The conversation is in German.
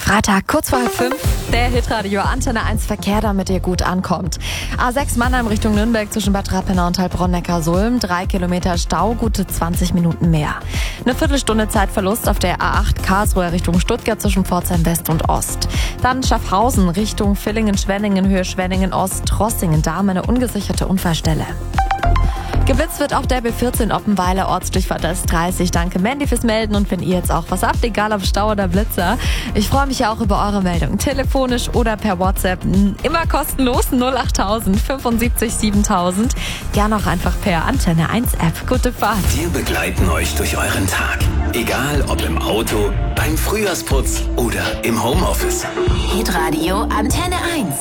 Freitag, kurz vor 5, der Hitradio Antenne 1 Verkehr, damit ihr gut ankommt. A6 Mannheim Richtung Nürnberg zwischen Bad Rappenau und Heilbronn-Neckarsulm. 3 Kilometer Stau, gute 20 Minuten mehr. Eine Viertelstunde Zeitverlust auf der A8 Karlsruhe Richtung Stuttgart zwischen Pforzheim West und Ost. Dann Schaffhausen Richtung Villingen-Schwenningen, Höhe Schwenningen-Ost, Trossingen, da eine ungesicherte Unfallstelle. Geblitzt wird auf der B14 Oppenweiler, Ortsdurchfahrt S30. Danke Mandy fürs Melden und wenn ihr jetzt auch was habt, egal ob Stau oder Blitzer. Ich freue mich ja auch über eure Meldung. Telefonisch oder per WhatsApp. Immer kostenlos 08000 75 7000. Gern auch einfach per Antenne 1 App. Gute Fahrt. Wir begleiten euch durch euren Tag. Egal ob im Auto, beim Frühjahrsputz oder im Homeoffice. Hitradio Antenne 1.